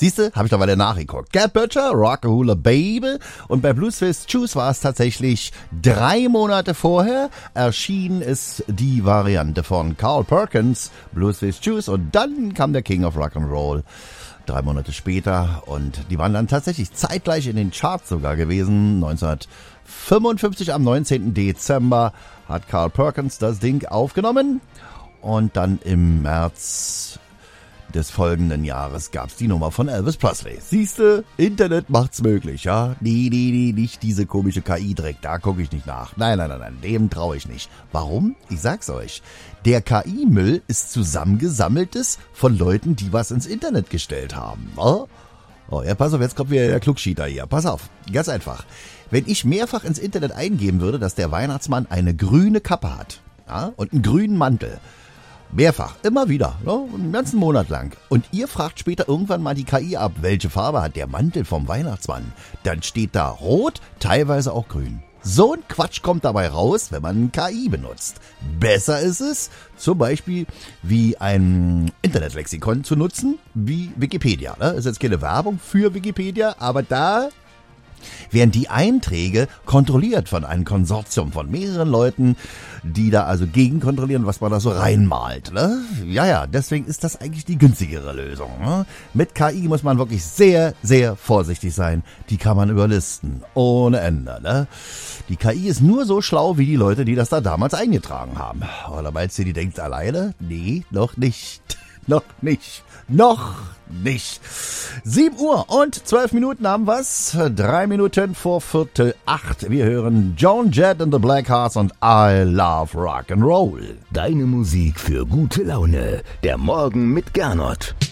Siehste, habe ich doch mal nachgeguckt. Gad Butcher, Rockahula Baby. Und bei Bluesfist Juice war es tatsächlich 3 Monate vorher. Erschienen ist die Variante von Carl Perkins, Bluesfist Juice. Und dann kam der King of Rock'n'Roll 3 Monate später. Und die waren dann tatsächlich zeitgleich in den Charts sogar gewesen. 1955 am 19. Dezember hat Carl Perkins das Ding aufgenommen. Und dann im März des folgenden Jahres gab's die Nummer von Elvis Presley. Siehste, Internet macht's möglich, ja? Nee, nicht diese komische KI-Dreck, da gucke ich nicht nach. Nein, dem traue ich nicht. Warum? Ich sag's euch. Der KI-Müll ist zusammengesammeltes von Leuten, die was ins Internet gestellt haben. Oh, ja, pass auf, jetzt kommt wieder der Klugschieter hier. Pass auf, ganz einfach. Wenn ich mehrfach ins Internet eingeben würde, dass der Weihnachtsmann eine grüne Kappe hat, ja, und einen grünen Mantel, mehrfach, immer wieder, ne? Einen ganzen Monat lang. Und ihr fragt später irgendwann mal die KI ab, welche Farbe hat der Mantel vom Weihnachtsmann. Dann steht da rot, teilweise auch grün. So ein Quatsch kommt dabei raus, wenn man KI benutzt. Besser ist es, zum Beispiel wie ein Internetlexikon zu nutzen, wie Wikipedia. Ne? Ist jetzt keine Werbung für Wikipedia, aber da werden die Einträge kontrolliert von einem Konsortium von mehreren Leuten, die da also gegenkontrollieren, was man da so reinmalt. Ne? Ja, deswegen ist das eigentlich die günstigere Lösung. Ne? Mit KI muss man wirklich sehr, sehr vorsichtig sein. Die kann man überlisten, ohne Ende. Ne? Die KI ist nur so schlau wie die Leute, die das da damals eingetragen haben. Oder meinst du, die denkt alleine? Nee, noch nicht. Noch nicht. 7 Uhr und 12 Minuten haben wir's. 3 Minuten vor 7:45. Wir hören Joan Jett and the Blackhearts und I Love Rock'n'Roll. Deine Musik für gute Laune. Der Morgen mit Gernot.